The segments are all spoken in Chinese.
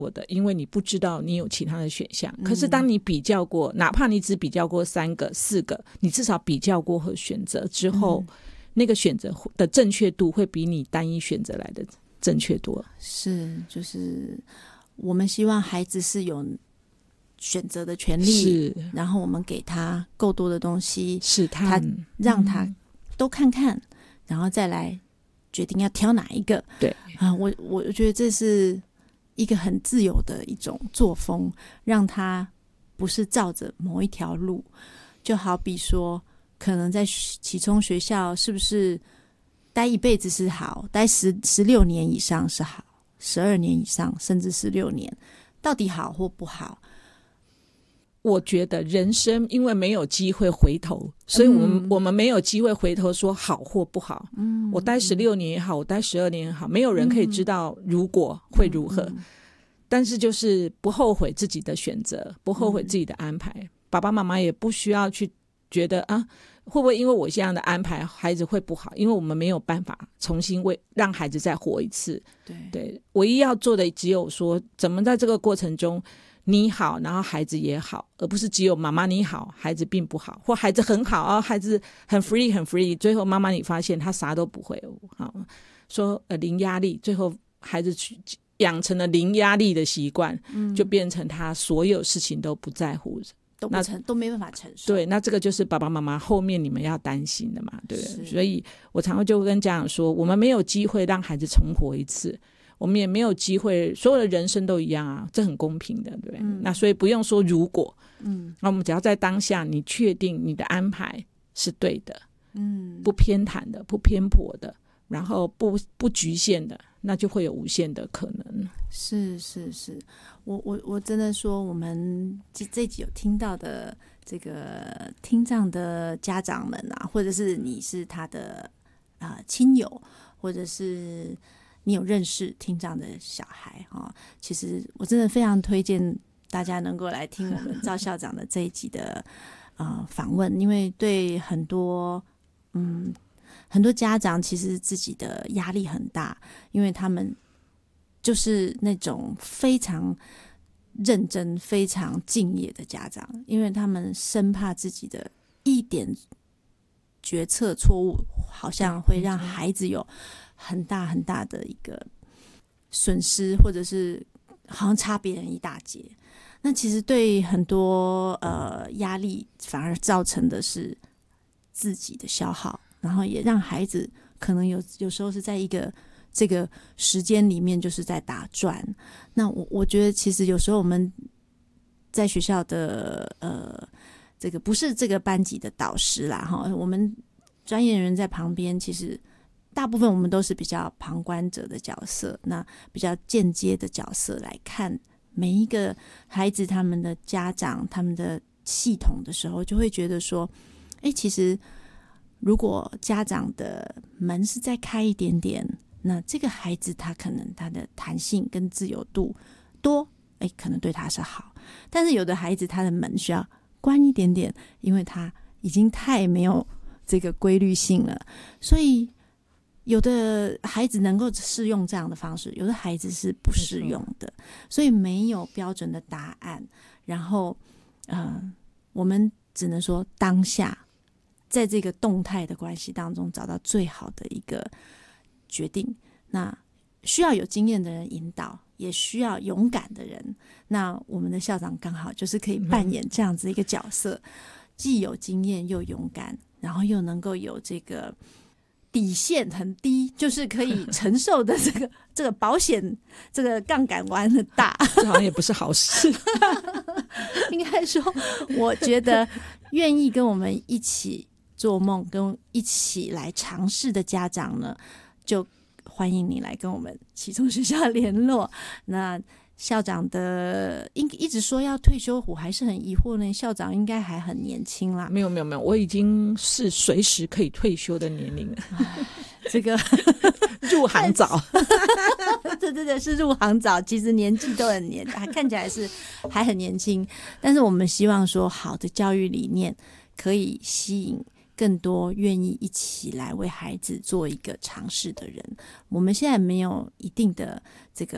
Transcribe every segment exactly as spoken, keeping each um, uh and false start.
我的，因为你不知道你有其他的选项。可是当你比较过，哪怕你只比较过三个四个，你至少比较过和选择之后、嗯、那个选择的正确度会比你单一选择来的正确多。 是，就是我们希望孩子是有选择的权利， 是， 然后我们给他够多的东西试探， 他让他都看看、嗯、然后再来决定要挑哪一个。 对啊，我我觉得这是一个很自由的一种作风，让他不是照着某一条路。就好比说可能在启聪学校是不是待一辈子是好，待十十六年以上是好，十二年以上甚至十六年到底好或不好。 我觉得人生因为没有机会回头，所以我们、嗯、我们没有机会回头说好或不好。嗯，我待十六年也好，我待十二年也好，没有人可以知道如果会如何、嗯嗯、但是就是不后悔自己的选择，不后悔自己的安排、嗯、爸爸妈妈也不需要去觉得啊，会不会因为我这样的安排孩子会不好，因为我们没有办法重新为让孩子再活一次。 对, 对，唯一要做的只有说怎么在这个过程中你好，然后孩子也好，而不是只有妈妈你好孩子并不好，或孩子很好、哦、孩子很 free 很 free， 最后妈妈你发现他啥都不会。好，说、呃、零压力，最后孩子养成了零压力的习惯、嗯、就变成他所有事情都不在乎， 都不成都没办法承受。 对，那这个就是爸爸妈妈后面你们要担心的嘛，对不对？所以我常常就跟家长说，我们没有机会让孩子重活一次，我们也没有机会，所有的人生都一样啊，这很公平的，对不对、嗯、那所以不用说如果，嗯，那我们只要在当下你确定你的安排是对的，嗯，不偏袒的，不偏颇的，然后不不局限的，那就会有无限的可能。 是是是，我我我真的说，我们这这集有听到的这个听障的家长们啊，或者是你是他的啊、呃、亲友，或者是你有认识听障的小孩、哦、其实我真的非常推荐大家能够来听我们赵校长的这一集的呃访问，因为对很多嗯很多家长其实自己的压力很大，因为他们就是那种非常认真非常敬业的家长，因为他们生怕自己的一点决策错误好像会让孩子有很大很大的一个损失，或者是好像差别人一大截。那其实对很多呃压力反而造成的是自己的消耗，然后也让孩子可能有有时候是在一个这个时间里面就是在打转。那我我觉得其实有时候我们在学校的呃这个不是这个班级的导师啦哈，我们专业人员在旁边，其实大部分我们都是比较旁观者的角色，那比较间接的角色来看每一个孩子他们的家长他们的系统的时候，就会觉得说哎，其实如果家长的门是再开一点点，那这个孩子他可能他的弹性跟自由度多，哎，可能对他是好。但是有的孩子他的门需要关一点点，因为他已经太没有这个规律性了，所以有的孩子能够适用这样的方式，有的孩子是不适用的，所以没有标准的答案。然后呃，我们只能说当下在这个动态的关系当中找到最好的一个决定，那需要有经验的人引导，也需要勇敢的人。那我们的校长刚好就是可以扮演这样子一个角色、嗯、既有经验又勇敢，然后又能够有这个底线很低，就是可以承受的这个这个保险这个杠杆玩很大， 这好像也不是好事应该说我觉得愿意跟我们一起做梦跟一起来尝试的家长呢，就欢迎你来跟我们启聪学校联络。那校长的一直说要退休，我还是很疑惑呢，校长应该还很年轻啦。 没有没有没有，我已经是随时可以退休的年龄了这个入行早对对对，是入行早，其实年纪都很年，还看起来是还很年轻。但是我们希望说好的教育理念可以吸引更多愿意一起来为孩子做一个尝试的人。我们现在没有一定的这个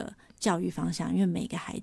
教育方向，因为每个孩